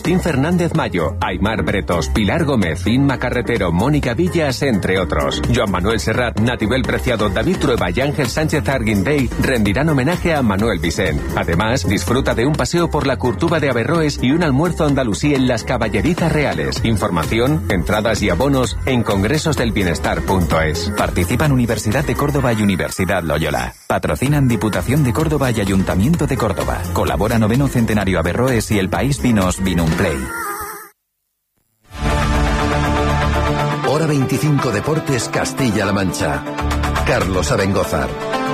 Agustín Fernández Mayo, Aimar Bretos, Pilar Gómez, Inma Carretero, Mónica Villas, entre otros. Joan Manuel Serrat, Natibel Preciado, David Trueba y Ángel Sánchez Arguindey rendirán homenaje a Manuel Vicent. Además, disfruta de un paseo por la Curtuba de Averroes y un almuerzo andalusí en las Caballerizas Reales. Información, entradas y abonos en congresosdelbienestar.es. Participan Universidad de Córdoba y Universidad Loyola. Patrocinan Diputación de Córdoba y Ayuntamiento de Córdoba. Colabora 9º Centenario Averroes y El País Vinos Vinumplay. Hora 25 Deportes Castilla-La Mancha. Carlos Abengózar.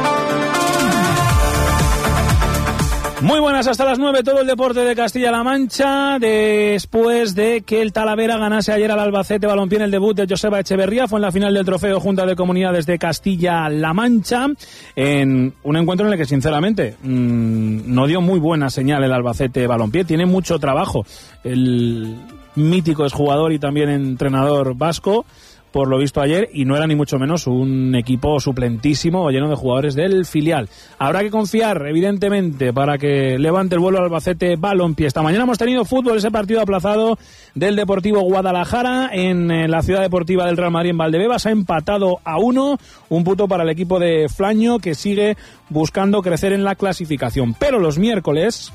Muy buenas, hasta las 9, todo el deporte de Castilla-La Mancha, después de que el Talavera ganase ayer al Albacete Balompié en el debut de Joseba Echeverría. Fue en la final del trofeo Junta de Comunidades de Castilla-La Mancha, en un encuentro en el que sinceramente no dio muy buena señal el Albacete Balompié. Tiene mucho trabajo el mítico exjugador y también entrenador vasco, por lo visto ayer, y no era ni mucho menos un equipo suplentísimo o lleno de jugadores del filial. Habrá que confiar, evidentemente, para que levante el vuelo al Albacete Balompié. Esta mañana hemos tenido fútbol, ese partido aplazado del Deportivo Guadalajara en la Ciudad Deportiva del Real Madrid en Valdebebas. Ha empatado a 1, un punto para el equipo de Flaño, que sigue buscando crecer en la clasificación. Pero los miércoles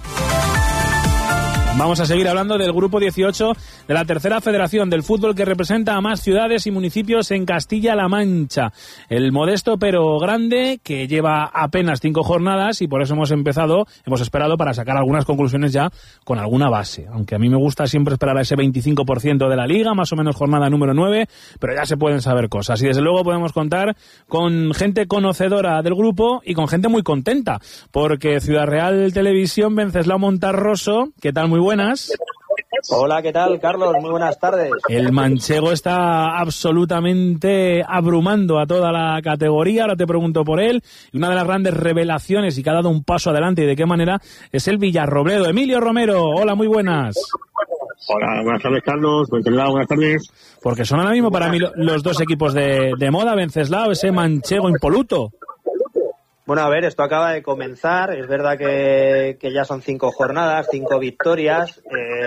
vamos a seguir hablando del Grupo 18 de la Tercera Federación del Fútbol, que representa a más ciudades y municipios en Castilla-La Mancha. El modesto pero grande, que lleva apenas 5 jornadas, y por eso hemos esperado para sacar algunas conclusiones ya con alguna base. Aunque a mí me gusta siempre esperar a ese 25% de la Liga, más o menos jornada número 9, pero ya se pueden saber cosas. Y desde luego podemos contar con gente conocedora del grupo y con gente muy contenta, porque Ciudad Real Televisión, Venceslao Montarroso, ¿qué tal? Muy buenas. Hola, ¿qué tal, Carlos? Muy buenas tardes. El manchego está absolutamente abrumando a toda la categoría. Ahora te pregunto por él. Y una de las grandes revelaciones, y que ha dado un paso adelante, y de qué manera, es el Villarrobledo. Emilio Romero, hola, muy buenas. Hola, buenas tardes, Carlos. Buenas tardes. Porque son ahora mismo para mí los dos equipos de moda, Venceslao, ese manchego impoluto. Bueno, a ver, esto acaba de comenzar. Es verdad que ya son 5 jornadas, 5 victorias.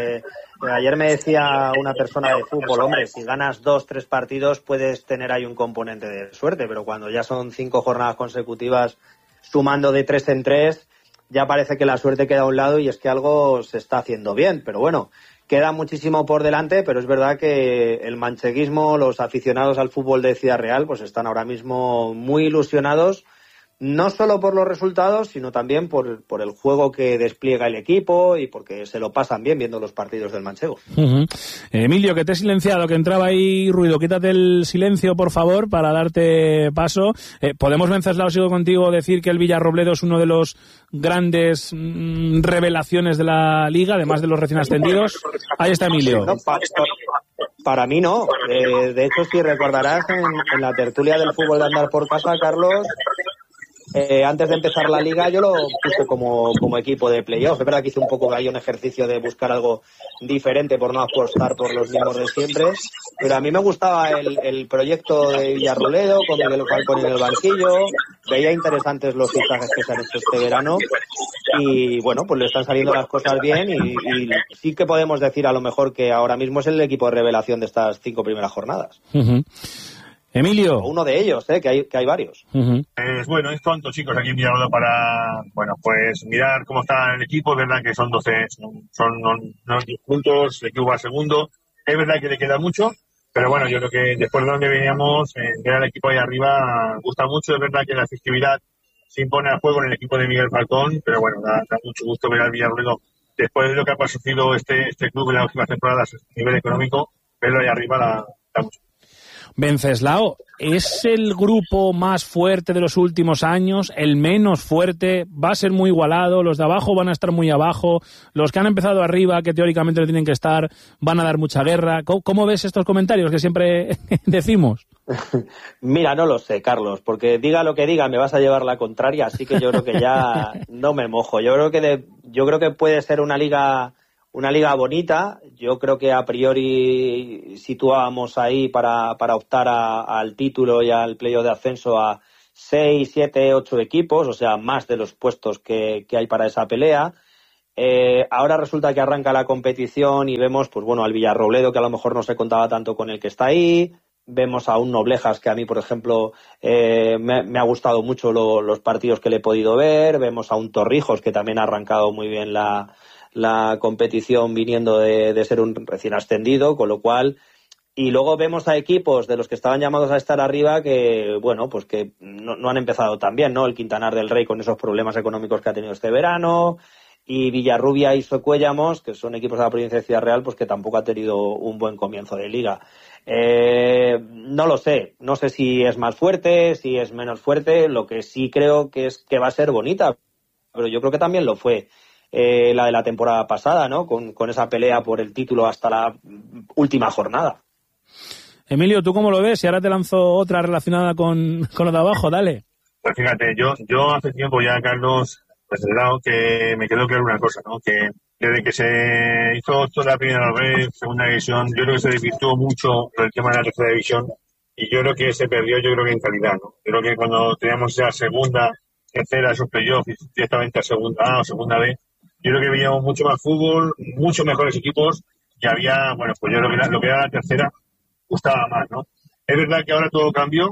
Ayer me decía una persona de fútbol, hombre, si ganas 2-3 partidos puedes tener ahí un componente de suerte, pero cuando ya son 5 jornadas consecutivas sumando de 3 en 3, ya parece que la suerte queda a un lado, y es que algo se está haciendo bien. Pero bueno, queda muchísimo por delante, pero es verdad que el mancheguismo, los aficionados al fútbol de Ciudad Real, pues están ahora mismo muy ilusionados, no solo por los resultados, sino también por el juego que despliega el equipo, y porque se lo pasan bien viendo los partidos del manchego. Emilio, que te he silenciado, que entraba ahí ruido. Quítate el silencio, por favor, para darte paso. ¿Podemos, Venceslao, sigo contigo, decir que el Villarrobledo es uno de los grandes revelaciones de la Liga, además de los recién ascendidos? Ahí está Emilio. No, para mí no. De hecho, si recordarás, en la tertulia del fútbol de andar por casa, Carlos, antes de empezar la Liga yo lo puse como equipo de playoff. Es verdad que hice un poco ahí un ejercicio de buscar algo diferente por no apostar por los mismos de siempre, pero a mí me gustaba el proyecto de Villarrobledo con Miguel Falcón en el banquillo. Veía interesantes los fichajes que se han hecho este verano, y bueno, pues le están saliendo las cosas bien, y sí que podemos decir a lo mejor que ahora mismo es el equipo de revelación de estas 5 primeras jornadas. Emilio. Uno de ellos, que hay varios. Bueno, es tonto, chicos, aquí en Villarrobledo para, pues mirar cómo está el equipo. Es verdad que son 12, son 10 puntos, el equipo va segundo. Es verdad que le queda mucho, pero bueno, yo creo que después de donde veníamos, ver al equipo ahí arriba gusta mucho. Es verdad que la festividad se impone al juego en el equipo de Miguel Falcón, pero bueno, da mucho gusto ver al Villarrobledo después de lo que ha sufrido este club en las últimas temporadas a nivel económico. Verlo ahí arriba da mucho. Venceslao, ¿es el grupo más fuerte de los últimos años? ¿El menos fuerte? ¿Va a ser muy igualado? ¿Los de abajo van a estar muy abajo? ¿Los que han empezado arriba, que teóricamente no tienen que estar, van a dar mucha guerra? ¿Cómo ves estos comentarios que siempre decimos? Mira, no lo sé, Carlos, porque diga lo que diga me vas a llevar la contraria, así que yo creo que ya no me mojo. Yo creo que puede ser una liga bonita. Yo creo que a priori situábamos ahí para optar al título y al playoff de ascenso a 6, 7, 8 equipos, o sea, más de los puestos que hay para esa pelea. Ahora resulta que arranca la competición y vemos, pues bueno, al Villarrobledo, que a lo mejor no se contaba tanto con el que está ahí. Vemos a un Noblejas que a mí, por ejemplo, me ha gustado mucho los partidos que le he podido ver. Vemos a un Torrijos que también ha arrancado muy bien la competición viniendo de ser un recién ascendido, con lo cual... Y luego vemos a equipos de los que estaban llamados a estar arriba que, bueno, pues que no han empezado tan bien, ¿no? El Quintanar del Rey con esos problemas económicos que ha tenido este verano, y Villarrubia y Socuéllamos, que son equipos de la provincia de Ciudad Real, pues que tampoco ha tenido un buen comienzo de liga. No lo sé, no sé si es más fuerte, si es menos fuerte. Lo que sí creo que es que va a ser bonita, pero yo creo que también lo fue la de la temporada pasada, ¿no? Con esa pelea por el título hasta la última jornada. Emilio, ¿tú cómo lo ves? Y ahora te lanzo otra relacionada con lo de abajo, dale. Pues fíjate, yo hace tiempo ya, Carlos, pues de lado que me quedó claro una cosa, ¿no? Que desde que se hizo toda la primera vez, segunda división, yo creo que se desvirtuó mucho el tema de la tercera división y yo creo que se perdió, yo creo que en calidad, ¿no? Yo creo que cuando teníamos ya segunda, tercera, esos playoffs, directamente a segunda A o segunda B, yo creo que veíamos mucho más fútbol, muchos mejores equipos y había, bueno, pues yo creo que lo que era la tercera gustaba más, ¿no? Es verdad que ahora todo cambió,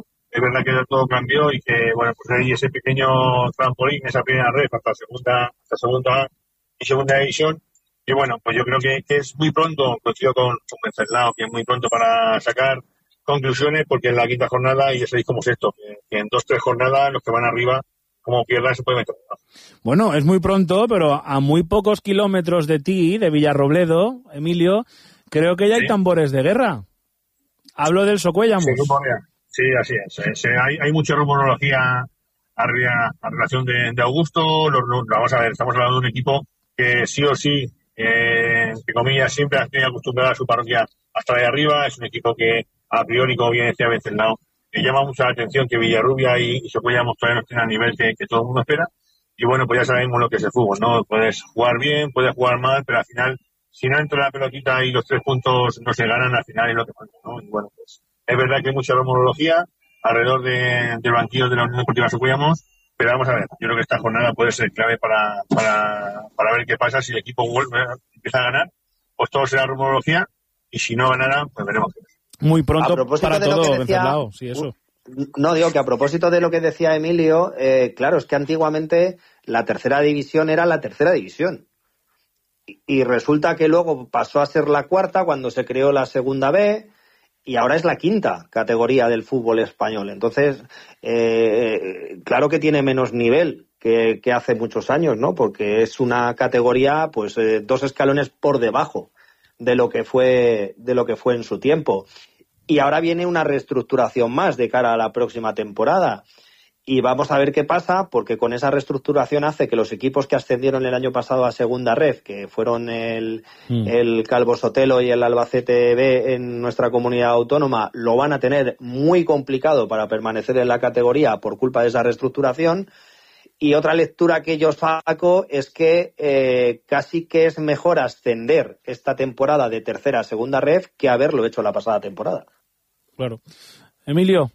y que, bueno, pues hay ese pequeño trampolín, esa primera red hasta segunda y segunda división. Y bueno, pues yo creo que es muy pronto, coincido con Venceslao, que es muy pronto para sacar conclusiones, porque en la quinta jornada, y ya sabéis cómo es esto, que en 2-3 jornadas los que van arriba, como pierdan, se puede meter. Bueno, es muy pronto, pero a muy pocos kilómetros de ti, de Villarrobledo, Emilio, creo que ya hay tambores de guerra. Hablo del Socuéllamos. Sí, así es. Hay mucha rumorología a relación de Augusto. Vamos a ver, estamos hablando de un equipo que sí o sí, entre comillas, siempre ha tenido acostumbrada a su parroquia hasta de arriba. Es un equipo que, a priori, como bien decía Venceslao, que llama mucho la atención, que Villarrubia y Socuéllamos todavía no estén al nivel que todo el mundo espera. Y bueno, pues ya sabemos lo que es el fútbol, ¿no? Puedes jugar bien, puedes jugar mal, pero al final, si no entra la pelotita y los 3 puntos no se ganan, al final es lo que falta, ¿no? Y bueno, pues es verdad que hay mucha rumorología alrededor del banquillo de la Unión Deportiva Socuéllamos, pero vamos a ver, yo creo que esta jornada puede ser clave para ver qué pasa. Si el equipo empieza a ganar, pues todo será rumorología, y si no ganara, pues veremos qué pasa. Muy pronto para todo, Venceslao, sí, eso. No, digo que a propósito de lo que decía Emilio, claro, es que antiguamente la tercera división era la tercera división. Y resulta que luego pasó a ser la cuarta cuando se creó la segunda B, y ahora es la quinta categoría del fútbol español. Entonces, claro que tiene menos nivel que hace muchos años, ¿no? Porque es una categoría, pues, 2 escalones por debajo de lo que fue en su tiempo. Y ahora viene una reestructuración más de cara a la próxima temporada. Y vamos a ver qué pasa, porque con esa reestructuración hace que los equipos que ascendieron el año pasado a segunda red, que fueron el Calvo Sotelo y el Albacete B en nuestra comunidad autónoma, lo van a tener muy complicado para permanecer en la categoría por culpa de esa reestructuración. Y otra lectura que yo saco es que casi que es mejor ascender esta temporada de tercera a segunda red que haberlo hecho la pasada temporada. Claro. Emilio.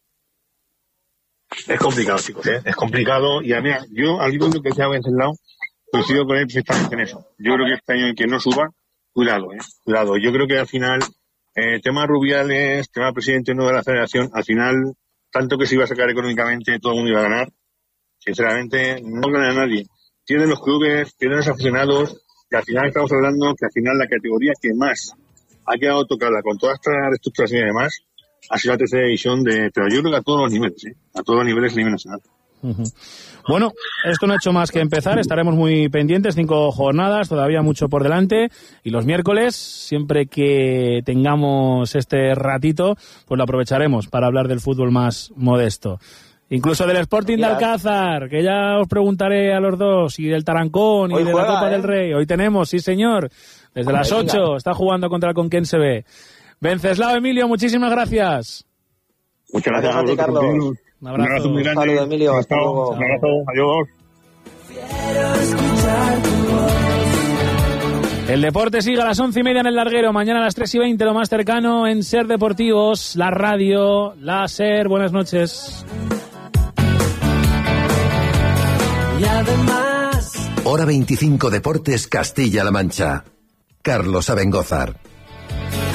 Es complicado, chicos, ¿eh? Es complicado. Y a mí, yo, al igual que decía Venceslao, coincido con él perfectamente en eso. Yo creo que este año en que no suba, cuidado. Yo creo que al final, tema Rubiales, tema presidente nuevo de la federación, al final, tanto que se iba a sacar económicamente, todo el mundo iba a ganar. Sinceramente, no gana nadie. Tienen los clubes, tienen los aficionados, que al final estamos hablando que al final la categoría que más ha quedado tocada con toda esta reestructuración y demás ha sido la tercera división, pero yo creo que a todos los niveles, a todos los niveles a nivel nacional. Bueno, esto no ha hecho más que empezar, estaremos muy pendientes, 5 jornadas, todavía mucho por delante, y los miércoles, siempre que tengamos este ratito, pues lo aprovecharemos para hablar del fútbol más modesto. Incluso del Sporting de Alcázar, que ya os preguntaré a los dos, y del Tarancón, y de la Copa del Rey. Hoy tenemos, sí señor, desde las 8, está jugando contra el Conquense B. Venceslao, Emilio, muchísimas gracias. Muchas gracias a ti, Carlos. Un abrazo muy grande. Un saludo, Emilio. Hasta luego. Un abrazo. Adiós. El deporte sigue a las 11:30 en el Larguero. Mañana a las 3:20, lo más cercano en Ser Deportivos, la radio, la Ser. Buenas noches. Y además Hora 25 Deportes Castilla-La Mancha. Carlos Abengózar.